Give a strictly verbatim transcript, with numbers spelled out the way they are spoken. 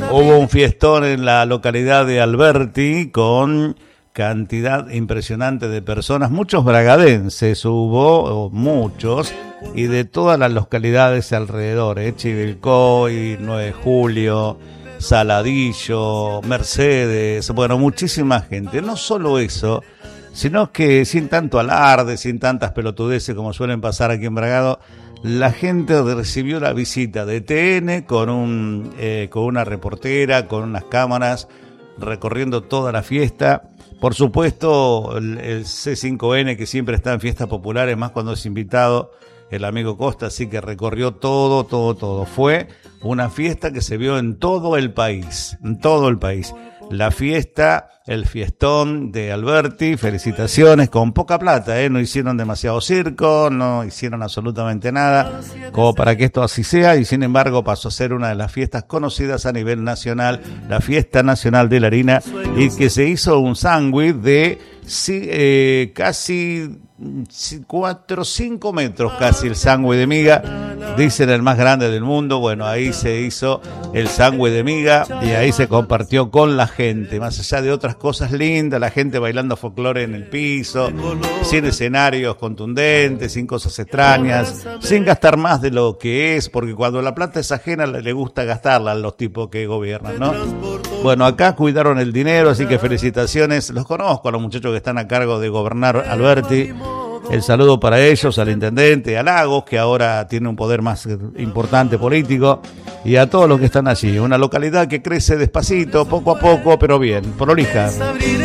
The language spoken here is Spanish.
Hubo un fiestón en la localidad de Alberti con cantidad impresionante de personas, muchos bragadenses hubo, muchos, y de todas las localidades alrededor, ¿eh? Chivilcoy, nueve de julio, Saladillo, Mercedes, bueno, muchísima gente. No solo eso, sino que sin tanto alarde, sin tantas pelotudeces como suelen pasar aquí en Bragado, la gente recibió la visita de T N con un eh, con una reportera, con unas cámaras, recorriendo toda la fiesta. Por supuesto, el, el C cinco N, que siempre está en fiestas populares, más cuando es invitado el amigo Costa, así que recorrió todo, todo, todo. Fue una fiesta que se vio en todo el país, en todo el país. La fiesta, el fiestón de Alberti, felicitaciones, con poca plata, ¿eh? No hicieron demasiado circo, no hicieron absolutamente nada, como para que esto así sea, y sin embargo pasó a ser una de las fiestas conocidas a nivel nacional, la Fiesta Nacional de la Harina, y que se hizo un sándwich de sí, eh, casi cuatro o cinco metros, casi el sándwich de miga, dicen el más grande del mundo. Bueno, ahí se hizo el sándwich de miga y ahí se compartió con la gente, más allá de otras cosas lindas, la gente bailando folclore en el piso, sin escenarios contundentes, sin cosas extrañas, sin gastar más de lo que es, porque cuando la plata es ajena le gusta gastarla a los tipos que gobiernan, ¿no? Bueno, acá cuidaron el dinero, así que felicitaciones, los conozco a los muchachos que están a cargo de gobernar Alberti. El saludo para ellos, al intendente, a Lagos, que ahora tiene un poder más importante político, y a todos los que están allí. Una localidad que crece despacito, poco a poco, pero bien, prolija.